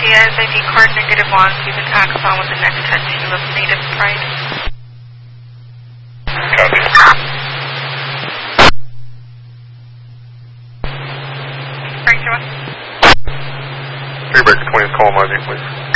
Diaz, ID card -1, please attack phone with the next 10 of native pride. Copy. Frank, 3 Breaker 20, call my view, please.